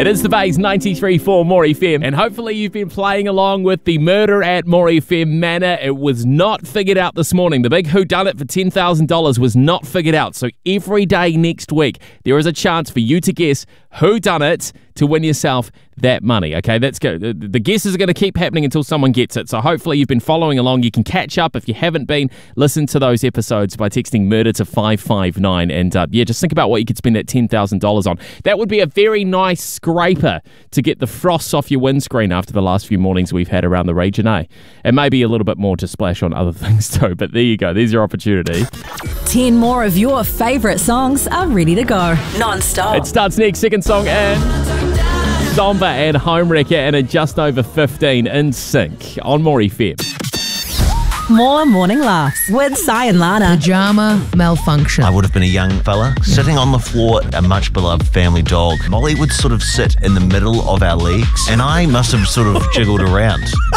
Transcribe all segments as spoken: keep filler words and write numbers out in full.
It is the Bay's ninety-three point four More F M, and hopefully you've been playing along with the Murder at More F M manor. It was not figured out this morning. The big whodunit for ten thousand dollars was not figured out. So every day next week, there is a chance for you to guess whodunit to win yourself that money. Okay, that's good. The guesses are going to keep happening until someone gets it. So hopefully you've been following along. You can catch up if you haven't been. Listen to those episodes by texting murder to five five nine. And uh, yeah, just think about what you could spend that ten thousand dollars on. That would be a very nice scraper to get the frost off your windscreen after the last few mornings we've had around the region, eh? And maybe a little bit more to splash on other things too. But there you go. There's your opportunity. Ten more of your favourite songs are ready to go. Non-stop. It starts next. Second song and Zomba and Homewrecker, and at just over fifteen in sync on More F M. More morning laughs with Si and Lana. Pajama malfunction. I would have been a young fella sitting on the floor, a much beloved family dog. Molly would sort of sit in the middle of our legs, and I must have sort of jiggled around.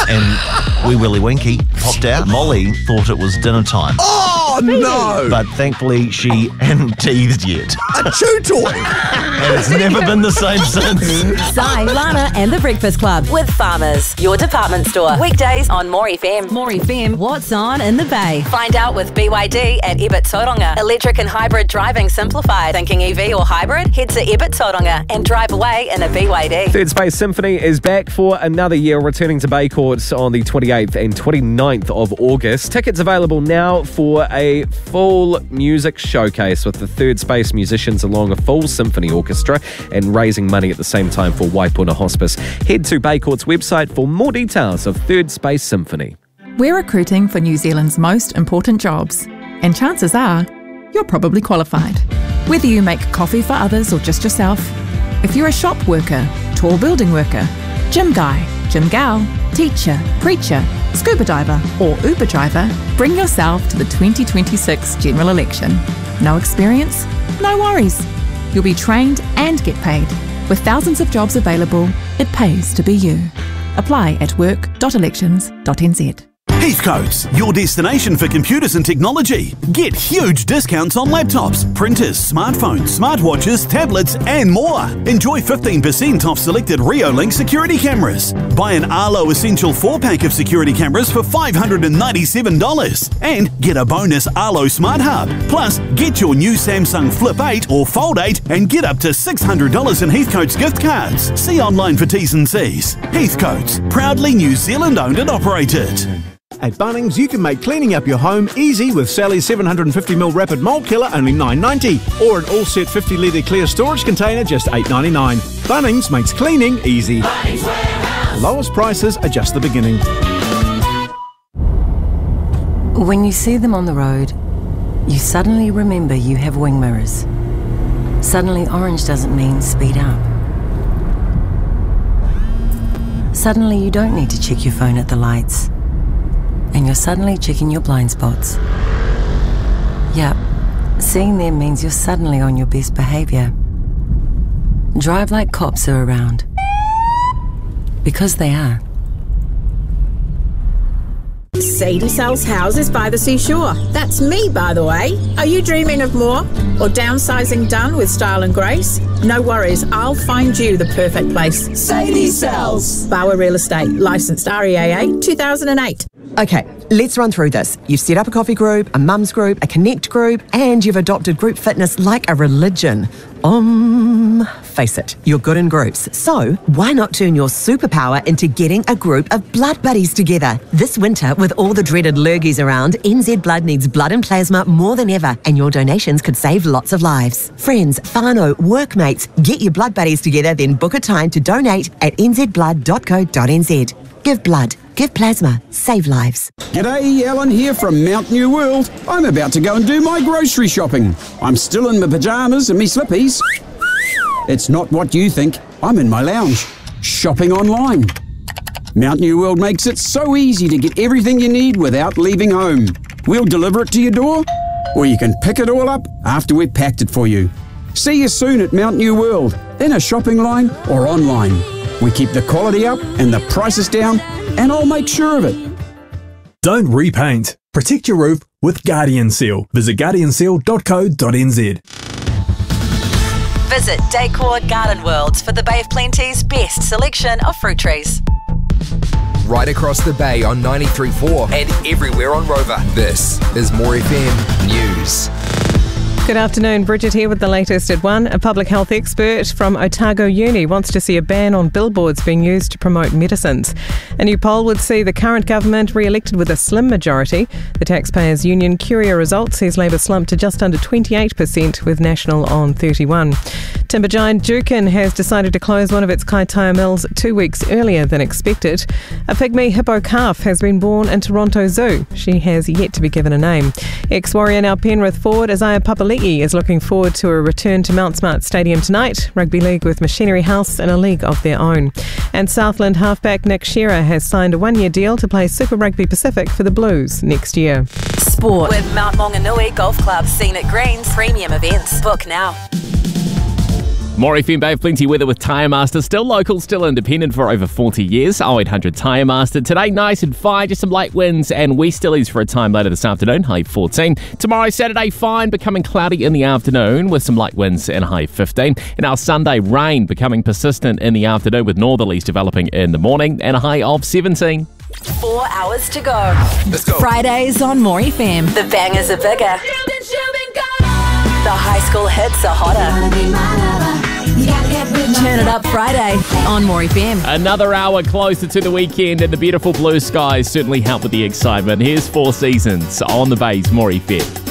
And wee Willy Winky popped out. Molly thought it was dinner time. Oh no! But thankfully she hadn't teethed yet. A chew toy! And it's never been the same since. Si, Lana and the Breakfast Club with Farmers, your department store. Weekdays on More F M. More F M, what's on in the Bay? Find out with B Y D at Ebert Tauranga. Electric and hybrid driving simplified. Thinking E V or hybrid? Head to Ebert Tauranga and drive away in a B Y D. Third Space Symphony is back for another year, returning to Bay Court on the twenty-eighth and twenty-ninth of August. Tickets available now for a full music showcase with the Third Space musicians along a full symphony orchestra and raising money at the same time for Waipuna Hospice. Head to Bay Court's website for more details of Third Space Symphony. We're recruiting for New Zealand's most important jobs, and chances are you're probably qualified. Whether you make coffee for others or just yourself, if you're a shop worker, tall building worker, gym guy, gym gal, teacher, preacher, scuba diver or Uber driver, bring yourself to the twenty twenty-six general election. No experience? No worries. You'll be trained and get paid. With thousands of jobs available, it pays to be you. Apply at work dot elections dot n z. Heathcote's, your destination for computers and technology. Get huge discounts on laptops, printers, smartphones, smartwatches, tablets and more. Enjoy fifteen percent off selected Reolink security cameras. Buy an Arlo Essential four pack of security cameras for five hundred ninety-seven dollars and get a bonus Arlo Smart Hub. Plus, get your new Samsung Flip eight or Fold eight and get up to six hundred dollars in Heathcote's gift cards. See online for T's and C's. Heathcote's, proudly New Zealand owned and operated. At Bunnings, you can make cleaning up your home easy with Sally's seven hundred fifty mil Rapid Mold Killer, only nine ninety, or an all-set fifty litre clear storage container, just eight ninety-nine. Bunnings makes cleaning easy. The lowest prices are just the beginning. When you see them on the road, you suddenly remember you have wing mirrors. Suddenly orange doesn't mean speed up. Suddenly you don't need to check your phone at the lights. And you're suddenly checking your blind spots. Yep, seeing them means you're suddenly on your best behaviour. Drive like cops are around. Because they are. Sadie sells houses by the seashore. That's me, by the way. Are you dreaming of more? Or downsizing done with style and grace? No worries, I'll find you the perfect place. Sadie sells. Bauer Real Estate, licensed R E A A two thousand eight. Okay, let's run through this. You've set up a coffee group, a mums group, a connect group, and you've adopted group fitness like a religion. Um, face it, you're good in groups. So why not turn your superpower into getting a group of blood buddies together? This winter, with all the dreaded lurgies around, N Z Blood needs blood and plasma more than ever, and your donations could save lots of lives. Friends, whānau, workmates, get your blood buddies together, then book a time to donate at n z blood dot co dot n z. Give blood. Give plasma. Save lives. G'day, Alan here from Mount New World. I'm about to go and do my grocery shopping. I'm still in my pyjamas and me slippies. It's not what you think. I'm in my lounge, shopping online. Mount New World makes it so easy to get everything you need without leaving home. We'll deliver it to your door, or you can pick it all up after we've packed it for you. See you soon at Mount New World, in a shopping line or online. We keep the quality up and the prices down, and I'll make sure of it. Don't repaint. Protect your roof with Guardian Seal. Visit guardian seal dot co dot n z. Visit Decor Garden Worlds for the Bay of Plenty's best selection of fruit trees. Right across the bay on ninety-three point four and everywhere on Rover. This is More F M News. Good afternoon, Bridget here with the latest at one. A public health expert from Otago Uni wants to see a ban on billboards being used to promote medicines. A new poll would see the current government re-elected with a slim majority. The Taxpayers Union Curia result sees Labour slump to just under twenty-eight percent with National on thirty-one. Timber giant Jukin has decided to close one of its kaitaia mills two weeks earlier than expected. A pygmy hippo calf has been born in Toronto Zoo. She has yet to be given a name. Ex-Warrior now Penrith forward Isaiah Papali'i is looking forward to a return to Mount Smart Stadium tonight. Rugby league with Machinery House in a league of their own. And Southland halfback Nick Shearer has signed a one-year deal to play Super Rugby Pacific for the Blues next year. Sport with Mount Maunganui Golf Club, Scenic Greens, premium events. Book now. More F M Bay of Plenty weather with Tyre Master. Still local, still independent for over forty years. oh eight hundred Tyre Master. Today, nice and fine, just some light winds and westerlies for a time later this afternoon, high fourteen. Tomorrow, Saturday, fine, becoming cloudy in the afternoon with some light winds and high fifteen. And our Sunday, rain becoming persistent in the afternoon with northerlies developing in the morning and a high of seventeen. Four hours to go. Let's go. Fridays on More F M. The bangers are bigger. The high school hits are hotter. Turn it up Friday on More F M. Another hour closer to the weekend and the beautiful blue skies certainly help with the excitement. Here's Four Seasons on the Bay's More F M.